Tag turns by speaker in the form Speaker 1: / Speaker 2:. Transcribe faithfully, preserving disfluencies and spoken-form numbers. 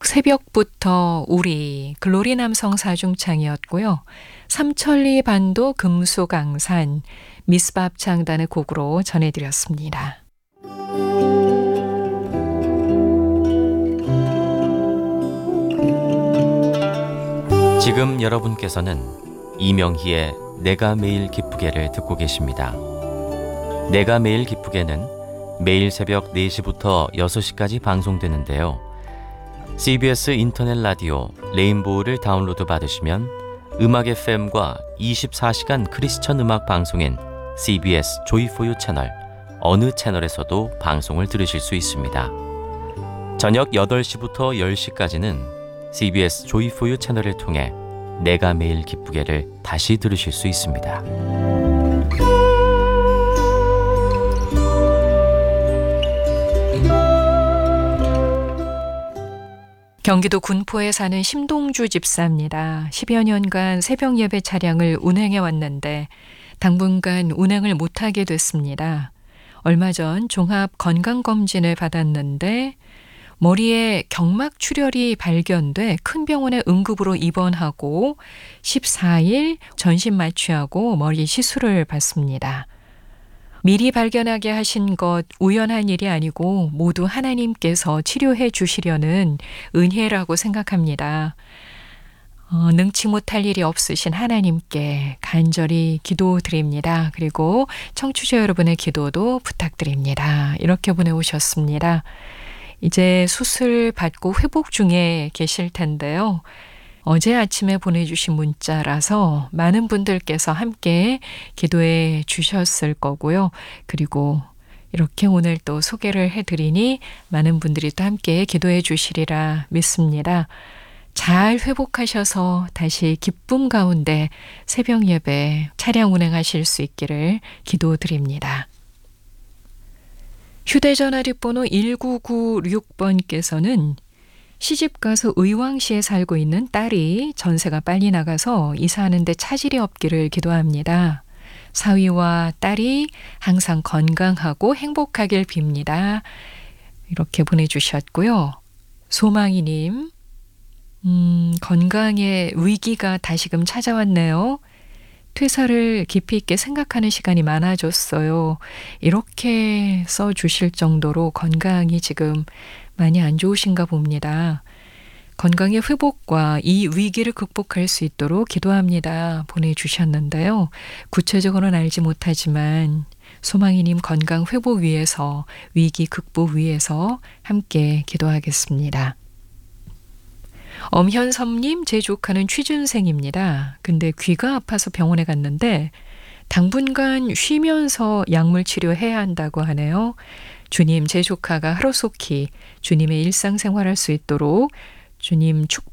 Speaker 1: 새벽부터 우리 글로리 남성 사중창이었고요. 삼천리 반도 금수강산 미스밥 창단의 곡으로 전해드렸습니다.
Speaker 2: 지금 여러분께서는 이명희의 내가 매일 기쁘게를 듣고 계십니다. 내가 매일 기쁘게는 매일 새벽 네 시부터 여섯 시까지 방송되는데요. 씨비에스 인터넷 라디오 레인보우를 다운로드 받으시면 음악 에프엠과 이십사 시간 크리스천 음악 방송인 씨비에스 조이포유 채널 어느 채널에서도 방송을 들으실 수 있습니다. 저녁 여덟 시부터 열 시까지는 씨비에스 조이포유 채널을 통해 내가 매일 기쁘게를 다시 들으실 수 있습니다.
Speaker 1: 경기도 군포에 사는 심동주 집사입니다. 십여 년간 새벽 예배 차량을 운행해 왔는데 당분간 운행을 못하게 됐습니다. 얼마 전 종합 건강검진을 받았는데 머리에 경막 출혈이 발견돼 큰 병원에 응급으로 입원하고 십사 일 전신 마취하고 머리 시술을 받습니다. 미리 발견하게 하신 것 우연한 일이 아니고 모두 하나님께서 치료해 주시려는 은혜라고 생각합니다. 어, 능치 못할 일이 없으신 하나님께 간절히 기도드립니다. 그리고 청취자 여러분의 기도도 부탁드립니다. 이렇게 보내오셨습니다. 이제 수술 받고 회복 중에 계실 텐데요. 어제 아침에 보내주신 문자라서 많은 분들께서 함께 기도해 주셨을 거고요. 그리고 이렇게 오늘 또 소개를 해드리니 많은 분들이 또 함께 기도해 주시리라 믿습니다. 잘 회복하셔서 다시 기쁨 가운데 새벽 예배 차량 운행하실 수 있기를 기도드립니다. 휴대전화 뒷번호 일구구육 번께서는 시집가서 의왕시에 살고 있는 딸이 전세가 빨리 나가서 이사하는데 차질이 없기를 기도합니다. 사위와 딸이 항상 건강하고 행복하길 빕니다. 이렇게 보내주셨고요. 소망이님, 음, 건강에 위기가 다시금 찾아왔네요. 퇴사를 깊이 있게 생각하는 시간이 많아졌어요. 이렇게 써주실 정도로 건강이 지금 많이 안 좋으신가 봅니다. 건강의 회복과 이 위기를 극복할 수 있도록 기도합니다. 보내주셨는데요. 구체적으로는 알지 못하지만 소망이님 건강 회복 위해서 위기 극복 위해서 함께 기도하겠습니다. 엄현섭님, 제 조카는 취준생입니다. 근데 귀가 아파서 병원에 갔는데 당분간 쉬면서 약물 치료해야 한다고 하네요. 주님, 제 조카가 하루속히 주님의 일상생활할 수 있도록 주님 축복